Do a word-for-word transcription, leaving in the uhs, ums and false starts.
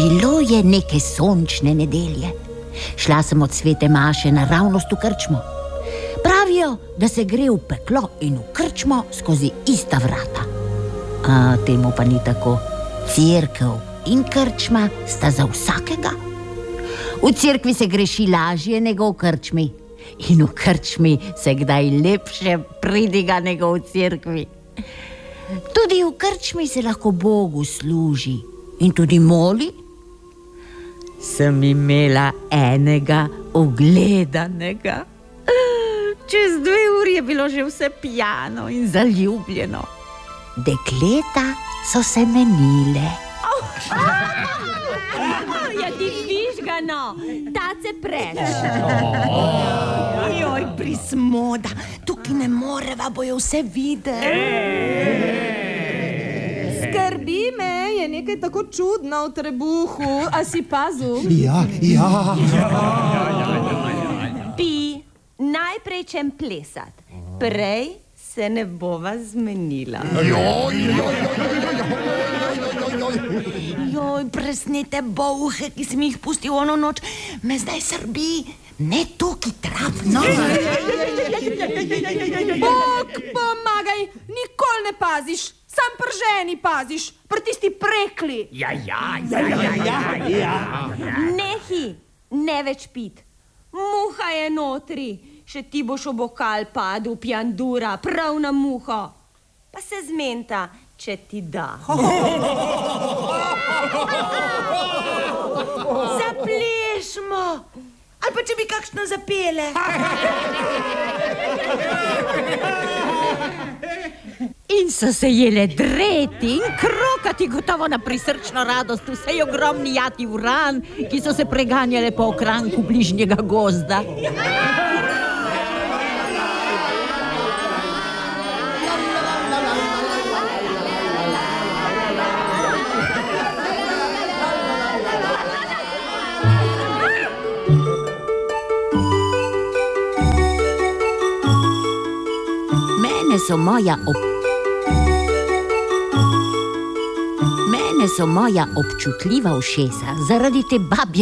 Bilo je neke sončne nedelje. Šla sem od svete Maše naravnost v krčmo. Pravijo, da se gre v peklo in v krčmo skozi ista vrata. A temu pa ni tako. Cerkev in krčma sta za vsakega. V cerkvi se greši lažje nego v krčmi. In v krčmi se kdaj lepše pridiga nego v cerkvi. Tudi v krčmi se lahko Bogu služi in tudi moli. Sem imela enega ugledanega. Čez dve uri je bilo že vse pijano in zaljubljeno. Dekleta so se menile. Ja, ti vižgano, tace preč. Joj, prismoda, tukaj ne moreva, bojo vse videli. Skrbi me, je nekaj tako čudno v trebuhu. A si pazil? Ja, ja. Pi, najprej čem plesat. Prej se ne bova zmenila. Joj, presnete bolhe, ki si mi jih pustil ono noč, me zdaj srbi. Ne tukaj trafno. Bog pomagaj, nikoli ne paziš. Sam pri ženi paziš, pri tisti prekli. Ja, ja, ja, ja, ja, ja. Nehi, ne več pit. Muha je notri. Še ti boš v bokal padel, pjandura, prav na muho. Pa se zmenta, če ti da. Zaplešmo. Ali pa če bi kakšno zapele. In so se jele dreti in krokati gotovo na prisrčno radost vsej ogromni jati uran, ki so se preganjale po okranku bližnjega gozda. Mene so moja ob... Mene so moja občutljiva ušesa zaradi te babje